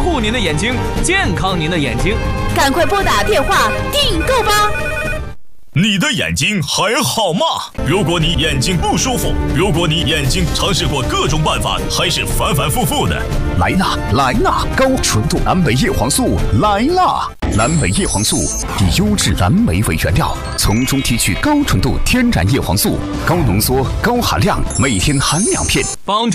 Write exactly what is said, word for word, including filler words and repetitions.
护您的眼睛，健康您的眼睛。 赶快拨打电话订购吧！ 你的眼睛还好吗？如果你眼睛不舒服，如果你眼睛尝试过各种办法，还是反反复复的， 来啦来啦，高纯度蓝莓叶黄素来啦！蓝莓叶黄素以优质蓝莓为原料，从中提取高纯度天然叶黄素，高浓缩、高含量，每天含两片， 帮助